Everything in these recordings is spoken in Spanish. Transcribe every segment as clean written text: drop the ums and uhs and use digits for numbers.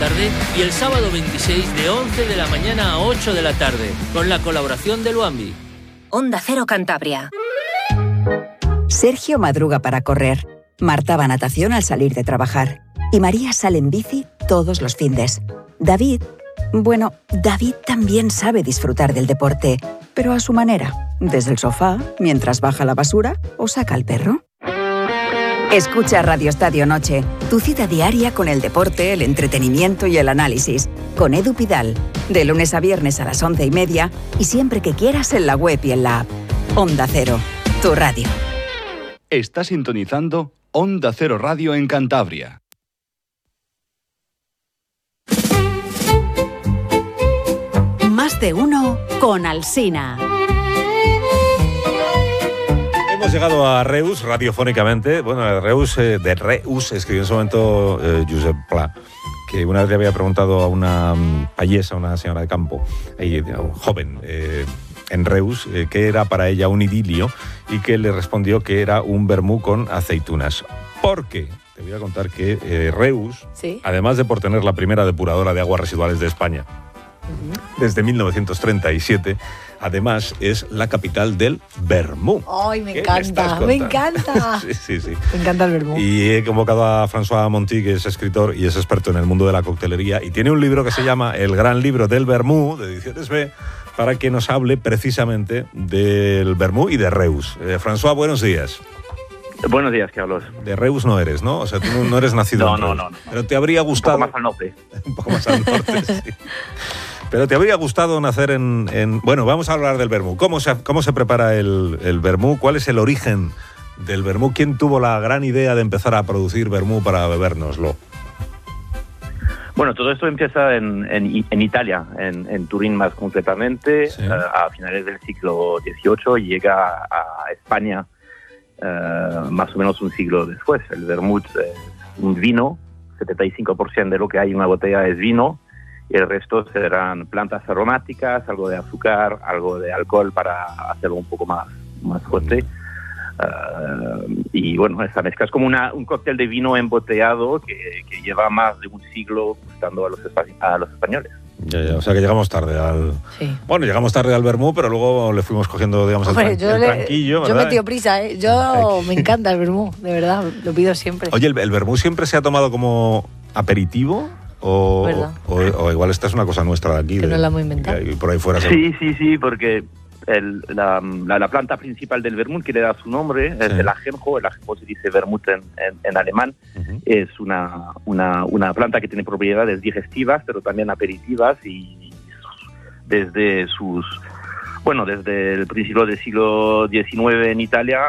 tarde y el sábado 26 de 11 de la mañana a 8 de la tarde, con la colaboración de Luambi. Onda Cero Cantabria. Sergio madruga para correr. Marta va a natación al salir de trabajar. Y María sale en bici todos los findes. David también sabe disfrutar del deporte, pero a su manera. Desde el sofá, mientras baja la basura o saca al perro. Escucha Radio Estadio Noche, tu cita diaria con el deporte, el entretenimiento y el análisis. Con Edu Pidal, de lunes a viernes a las 11:30 y siempre que quieras en la web y en la app. Onda Cero, tu radio. Está sintonizando Onda Cero Radio en Cantabria. Más de uno con Alsina. Hemos llegado a Reus radiofónicamente. Bueno, Reus, de Reus escribió en su momento Josep Pla, que una vez le había preguntado a una payesa, una señora de campo, joven, en Reus, que era para ella un idilio, y que le respondió que era un vermú con aceitunas. Porque te voy a contar que Reus, ¿sí?, además de por tener la primera depuradora de aguas residuales de España, desde 1937, además es la capital del vermú. ¡Ay, me encanta! ¡Me encanta! Sí. Me encanta el vermú. Y he convocado a François Monti, que es escritor y es experto en el mundo de la coctelería, y tiene un libro que se llama El Gran Libro del Vermú, de Ediciones B, para que nos hable precisamente del vermú y de Reus. François, buenos días. Buenos días, Carlos. De Reus no eres, ¿no? O sea, tú no eres nacido en Reus. No. Pero te habría gustado... Un poco más al norte. Un poco más al norte, sí. Pero te habría gustado nacer en... Bueno, vamos a hablar del vermú. ¿Cómo se prepara el vermú? ¿Cuál es el origen del vermú? ¿Quién tuvo la gran idea de empezar a producir vermú para bebérnoslo? Bueno, todo esto empieza en Italia, en Turín más concretamente, sí, a finales del siglo XVIII, y llega a España más o menos un siglo después. El vermut es un vino, 75% de lo que hay en una botella es vino, y el resto serán plantas aromáticas, algo de azúcar, algo de alcohol para hacerlo un poco más fuerte. Y bueno, esta mezcla es como un cóctel de vino embotellado que lleva más de un siglo gustando a los españoles. Ya, o sea que llegamos tarde al... Sí. Bueno, llegamos tarde al vermú, pero luego le fuimos cogiendo, digamos, el tranquillo, ¿verdad? Yo me tío prisa, ¿eh? Me encanta el vermú, de verdad, lo pido siempre. Oye, ¿el vermú siempre se ha tomado como aperitivo? O igual esta es una cosa nuestra de aquí. Que no la hemos inventado. Y por ahí fuera. Sí, porque la planta principal del vermut, que le da su nombre, es el ajenjo. El ajenjo se dice vermut en alemán. Uh-huh. Es una planta que tiene propiedades digestivas, pero también aperitivas, y desde el principio del siglo XIX en Italia,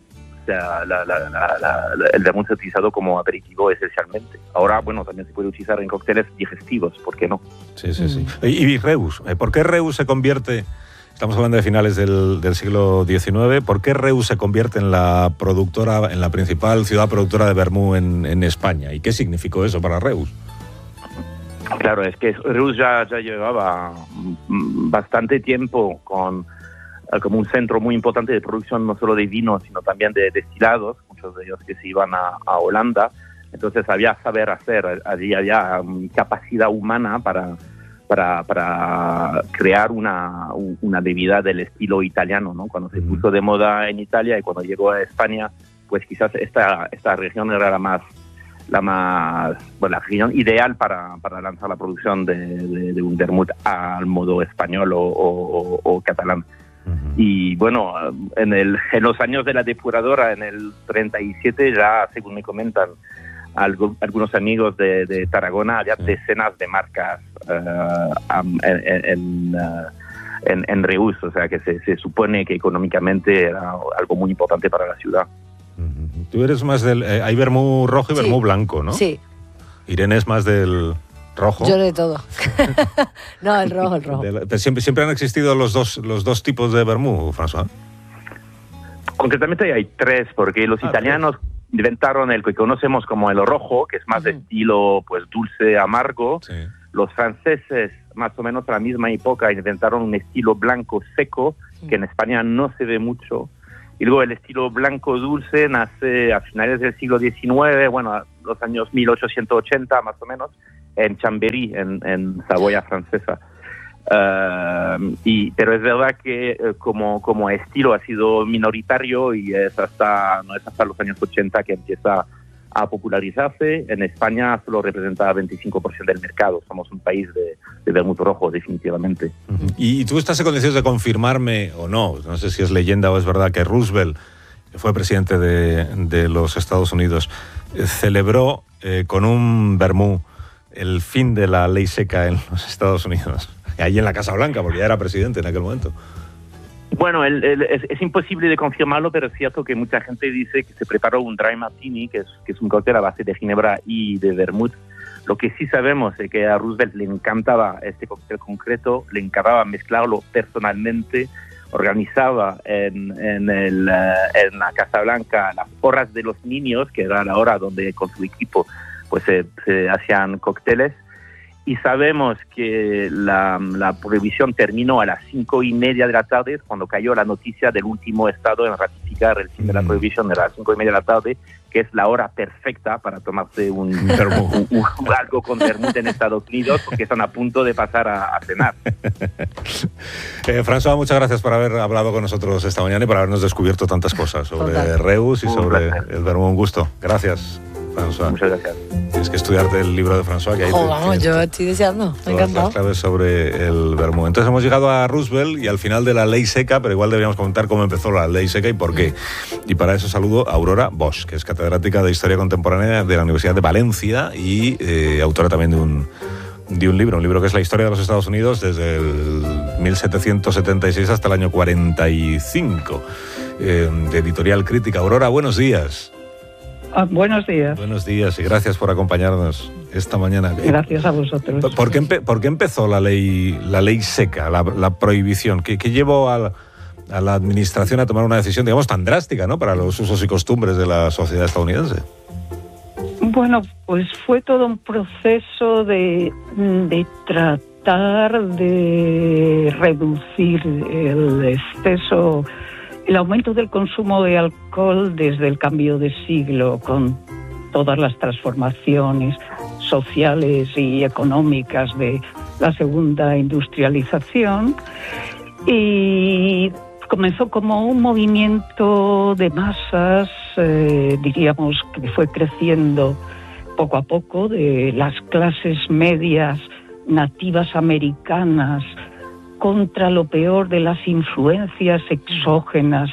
el vermut se ha utilizado como aperitivo esencialmente. Ahora, bueno, también se puede utilizar en cócteles digestivos, ¿por qué no? Sí. Y Reus, ¿por qué Reus se convierte... Estamos hablando de finales del siglo XIX. ¿Por qué Reus se convierte en la principal ciudad productora de vermú en España? ¿Y qué significó eso para Reus? Claro, es que Reus ya llevaba bastante tiempo como un centro muy importante de producción, no solo de vino, sino también de destilados, muchos de ellos que se iban a Holanda. Entonces había saber hacer, había capacidad humana para crear una bebida del estilo italiano, ¿no? Cuando se puso de moda en Italia y cuando llegó a España, pues quizás esta región era la región ideal para lanzar la producción de un vermut al modo español o catalán. Uh-huh. Y bueno, en los años de la depuradora, en el 37, ya según me comentan algunos amigos de Tarragona, había decenas de marcas en Reus, o sea que se supone que económicamente era algo muy importante para la ciudad. Uh-huh. Tú eres más hay vermú rojo y vermú blanco, ¿no? Sí. Irene es más del rojo. Yo de todo. No, el rojo. Siempre han existido los dos tipos de vermú, François. Concretamente hay tres, porque los italianos inventaron el que conocemos como el rojo, que es más de estilo pues dulce, amargo. Sí. Los franceses, más o menos a la misma época, inventaron un estilo blanco seco, que en España no se ve mucho. Y luego el estilo blanco dulce nace a finales del siglo XIX, bueno, a los años 1880 más o menos, en Chambéry, en Saboya francesa. Pero es verdad que como estilo ha sido minoritario y no es hasta los años 80 que empieza a popularizarse. En España solo representa 25% del mercado. Somos un país de vermut rojo, definitivamente. ¿Y tú estás en condiciones de confirmarme o no? No sé si es leyenda o es verdad que Roosevelt, que fue presidente de los Estados Unidos, celebró con un vermú el fin de la ley seca en los Estados Unidos, ahí en la Casa Blanca, porque ya era presidente en aquel momento. Bueno, es imposible de confirmarlo, pero es cierto que mucha gente dice que se preparó un dry martini, que es un cóctel a base de ginebra y de vermut. Lo que sí sabemos es que a Roosevelt le encantaba este cóctel concreto, le encantaba mezclarlo personalmente, organizaba en la Casa Blanca las horas de los niños, que era la hora donde con su equipo pues se hacían cócteles. Y sabemos que la prohibición terminó a las 5:30 de la tarde, cuando cayó la noticia del último estado en ratificar el fin de la prohibición, de las 5:30 de la tarde, que es la hora perfecta para tomarse algo con vermut en Estados Unidos, porque están a punto de pasar a cenar. François, muchas gracias por haber hablado con nosotros esta mañana y por habernos descubierto tantas cosas sobre Reus y sobre el vermut. Un gusto. Gracias, François. Muchas gracias. Tienes que estudiarte el libro de François. Que ahí vamos, yo estoy deseando. Me ha encantado. Las claves sobre el vermut. Entonces hemos llegado a Roosevelt y al final de la ley seca, pero igual deberíamos comentar cómo empezó la ley seca y por qué. Y para eso saludo a Aurora Bosch, que es catedrática de Historia Contemporánea de la Universidad de Valencia y autora también de un libro que es la historia de los Estados Unidos desde el 1776 hasta el año 45, de Editorial Crítica. Aurora, buenos días. Buenos días. Buenos días y gracias por acompañarnos esta mañana. Gracias a vosotros. ¿Por qué empezó la ley seca, la prohibición? ¿Qué llevó a la administración a tomar una decisión, digamos, tan drástica, ¿no?, para los usos y costumbres de la sociedad estadounidense? Bueno, pues fue todo un proceso de tratar de reducir el exceso, el aumento del consumo de alcohol desde el cambio de siglo, con todas las transformaciones sociales y económicas de la segunda industrialización. Y comenzó como un movimiento de masas, diríamos que fue creciendo poco a poco, de las clases medias nativas americanas contra lo peor de las influencias exógenas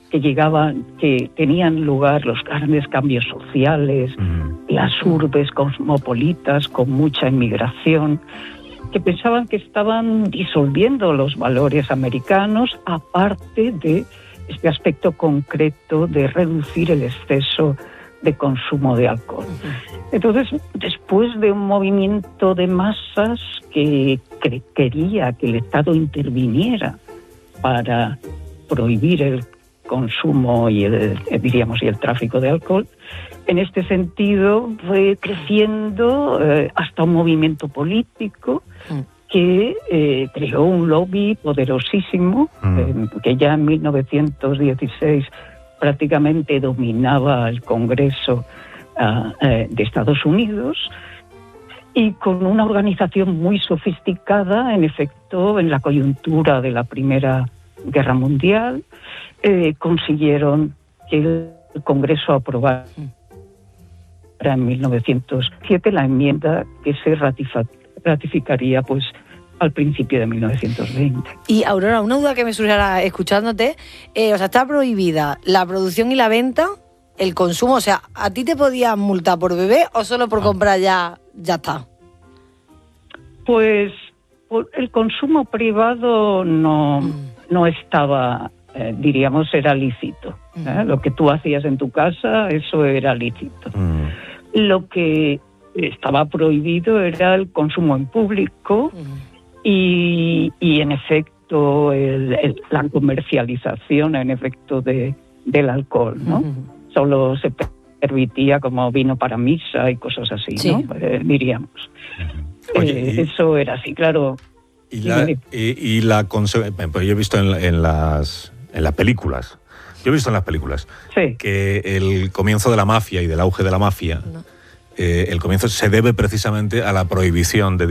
que tenían lugar, los grandes cambios sociales, las urbes cosmopolitas con mucha inmigración, que pensaban que estaban disolviendo los valores americanos, aparte de este aspecto concreto de reducir el exceso de consumo de alcohol. Entonces, después de un movimiento de masas que quería que el Estado interviniera para prohibir el consumo y el tráfico de alcohol, en este sentido fue creciendo hasta un movimiento político que creó un lobby poderosísimo, que ya en 1916 prácticamente dominaba el Congreso de Estados Unidos, y con una organización muy sofisticada, en efecto, en la coyuntura de la Primera Guerra Mundial, consiguieron que el Congreso aprobara en 1907 la enmienda que se ratificaría pues al principio de 1920. Y Aurora, una duda que me surge ahora escuchándote, está prohibida la producción y la venta, el consumo, o sea, ¿a ti te podían multar por beber o solo por comprar ya está? Pues el consumo privado no estaba, diríamos, era lícito. Lo que tú hacías en tu casa, eso era lícito. Lo que estaba prohibido era el consumo en público y en efecto la comercialización en efecto del alcohol, ¿no? Solo se permitía como vino para misa y cosas así, sí, ¿no? Diríamos. Oye, eso era así, claro. Pues yo he visto en las películas. Sí. Que el comienzo de la mafia y del auge de la mafia el comienzo se debe precisamente a la prohibición de